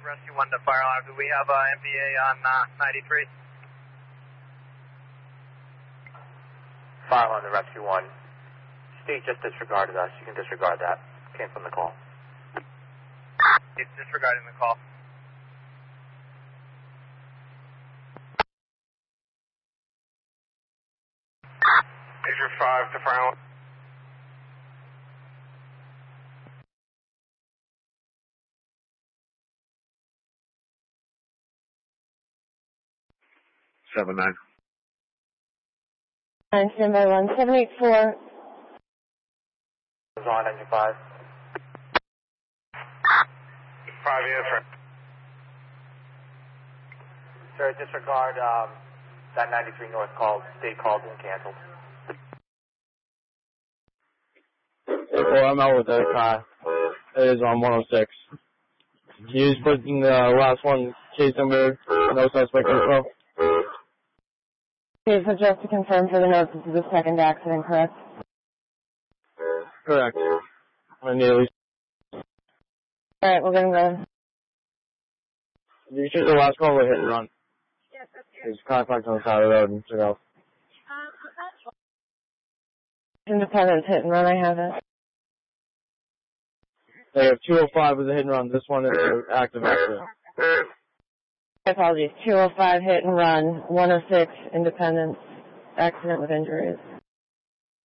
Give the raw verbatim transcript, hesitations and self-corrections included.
Rescue one to fire alarm. Do we have uh, M V A on uh, ninety-three? Fire alarm to Rescue one. State just disregarded us. You can disregard that. Came from the call. It's disregarding the call. Major five to fire alarm. Seven nine. Nine, stand by one, seven eight four. On engine five. Five answer. Sir, disregard um, that ninety-three North call. State called and canceled. Well, I'm out with that car. It is on one oh six. He was putting the last one, case number, no suspect info. Okay, so just to confirm for the notes, this is the second accident, correct? Correct. I need at least. Alright, we're gonna go. You should the last call was hit and run. Yes, that's true. His contact on the side of the road and took off. Independence hit and run, I have it. They have two oh five was a hit and run. This one is an active accident. Apologies. two oh five hit and run, one oh six Independence accident with injuries.